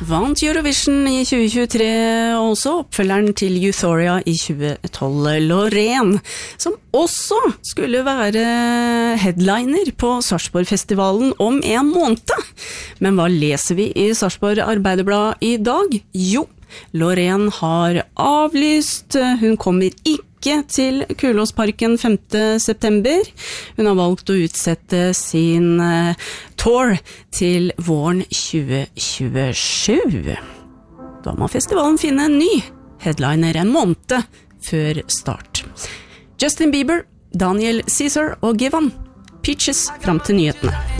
vant Eurovision i 2023, og også oppfølgeren til Euphoria i 2012, Loreen, som også skulle være headliner på Sarpsborg-festivalen om en måned. Men hva leser vi i Sarpsborg Arbeiderblad i dag? Jo, Loreen har avlyst, hun kommer ikke til Kulåsparken 5. september. Hun har valgt å utsette sin tour til våren 2027. Da må festivalen finne en ny headliner en måned før start. Justin Bieber, Daniel Caesar og Givan. Peaches frem til nyhetene.